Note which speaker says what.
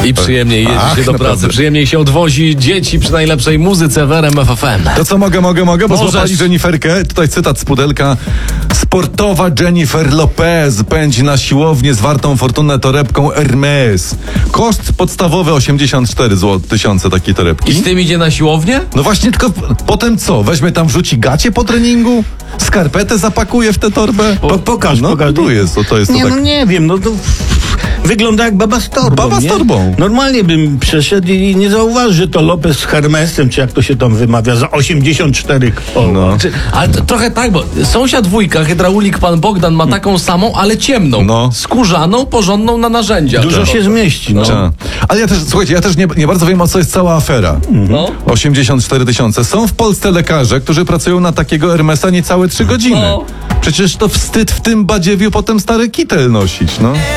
Speaker 1: I przyjemniej jeździ się do pracy,
Speaker 2: naprawdę.
Speaker 1: przyjemniej się odwozi dzieci przy najlepszej muzyce w RMF FM.
Speaker 2: To co, mogę, bo
Speaker 1: Możesz.
Speaker 2: złapali Jenniferkę. Tutaj cytat z pudelka. Sportowa Jennifer Lopez pędzi na siłownię z wartą fortunę torebką Hermes. Koszt podstawowy 84 tysiące takiej
Speaker 1: I
Speaker 2: torebki.
Speaker 1: z tym idzie na siłownię?
Speaker 2: No właśnie, tylko potem co? Weźmie tam, wrzuci gacie po treningu? Skarpetę zapakuje w tę torbę?
Speaker 3: Pokaż.
Speaker 2: Tu jest, to jest to
Speaker 3: Nie,
Speaker 2: tak.
Speaker 3: no nie wiem, no to wygląda jak baba z torbą.
Speaker 2: Baba z
Speaker 3: nie?
Speaker 2: torbą.
Speaker 3: Normalnie bym przeszedł i nie zauważył, że to Lopez z Hermesem, czy jak to się tam wymawia, za 84 koła.
Speaker 2: No.
Speaker 1: Ale trochę tak, bo sąsiad wujka, hydraulik pan Bogdan ma taką samą, ale ciemną.
Speaker 2: No.
Speaker 1: Skórzaną, porządną na narzędzia.
Speaker 3: Dużo się zmieści, no.
Speaker 2: Tak. Ale słuchajcie, ja też nie bardzo wiem, o co jest cała afera.
Speaker 1: No.
Speaker 2: 84 tysiące. Są w Polsce lekarze, którzy pracują na takiego Hermesa niecałe 3 godziny.
Speaker 1: No.
Speaker 2: Przecież to wstyd w tym badziewiu potem stary kitel nosić, no.